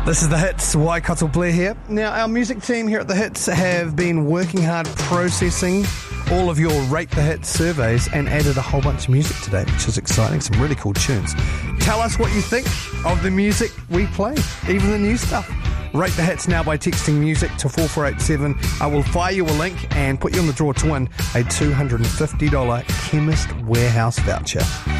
This is The Hits, Waikato Blair here. Now, our music team here at The Hits have been working hard processing all of your Rate The Hits surveys and added a whole bunch of music today, which is exciting. Some really cool tunes. Tell us what you think of the music we play, even the new stuff. Rate The Hits now by texting music to 4487. I will fire you a link and put you on the draw to win a $250 Chemist Warehouse voucher.